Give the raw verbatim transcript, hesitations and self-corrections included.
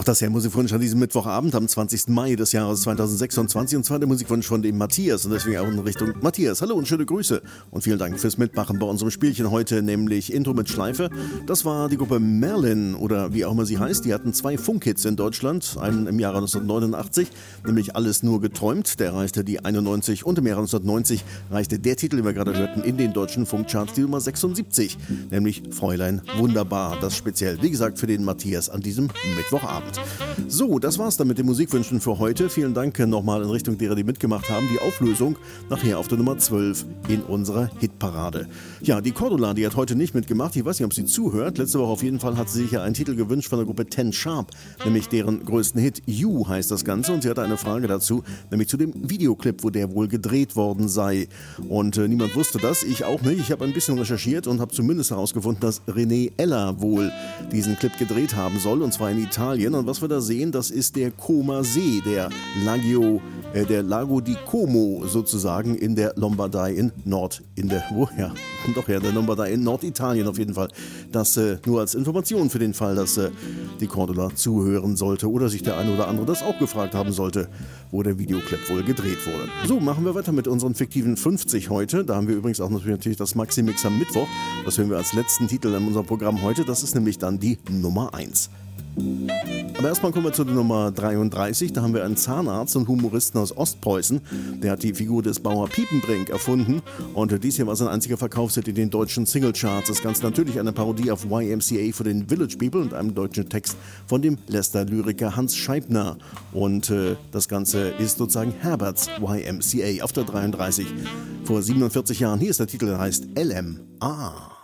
Das ist der Musikwunsch an diesem Mittwochabend am zwanzigsten Mai des Jahres zweitausendsechsundzwanzig und zwar der Musikwunsch von dem Matthias und deswegen auch in Richtung Matthias. Hallo und schöne Grüße und vielen Dank fürs Mitmachen bei unserem Spielchen heute, nämlich Intro mit Schleife. Das war die Gruppe Merlin oder wie auch immer sie heißt. Die hatten zwei Funkhits in Deutschland, einen im Jahre neunzehnhundertneunundachtzig, nämlich Alles nur geträumt, der erreichte die einundneunzig und im Jahre neunzehnhundertneunzig reichte der Titel, den wir gerade hörten, in den deutschen Funkcharts die Nummer sechsundsiebzig, nämlich Fräulein Wunderbar. Das speziell, wie gesagt, für den Matthias an diesem Mittwochabend. So, das war's dann mit den Musikwünschen für heute. Vielen Dank nochmal in Richtung derer, die mitgemacht haben. Die Auflösung nachher auf der Nummer zwölf in unserer Hitparade. Ja, die Cordula, die hat heute nicht mitgemacht. Ich weiß nicht, ob sie zuhört. Letzte Woche auf jeden Fall hat sie sich ja einen Titel gewünscht von der Gruppe Ten Sharp, nämlich deren größten Hit You heißt das Ganze. Und sie hatte eine Frage dazu, nämlich zu dem Videoclip, wo der wohl gedreht worden sei. Und äh, niemand wusste das, ich auch nicht. Ich habe ein bisschen recherchiert und habe zumindest herausgefunden, dass René Eller wohl diesen Clip gedreht haben soll, und zwar in Italien. Und was wir da sehen, das ist der Como-See, der Lagio, äh, der Lago di Como sozusagen in der Lombardei in Nord, in der, wo, ja, doch ja, der Lombardei in Norditalien auf jeden Fall. Das äh, nur als Information für den Fall, dass äh, die Cordula zuhören sollte oder sich der eine oder andere das auch gefragt haben sollte, wo der Videoclip wohl gedreht wurde. So, machen wir weiter mit unseren fiktiven fünfzig heute. Da haben wir übrigens auch natürlich das Maxi-Mix am Mittwoch. Das hören wir als letzten Titel in unserem Programm heute. Das ist nämlich dann die Nummer eins. Aber erstmal kommen wir zu der Nummer dreiunddreißig. Da haben wir einen Zahnarzt und Humoristen aus Ostpreußen. Der hat die Figur des Bauer Piepenbrink erfunden. Und dies hier war sein einziger Verkaufshit in den deutschen Singlecharts. Das Ganze natürlich eine Parodie auf Y M C A für den Village People und einem deutschen Text von dem Leicester-Lyriker Hans Scheibner. Und äh, das Ganze ist sozusagen Herberts Y M C A auf der dreiunddreißig. Vor siebenundvierzig Jahren. Hier ist der Titel, der heißt L M A.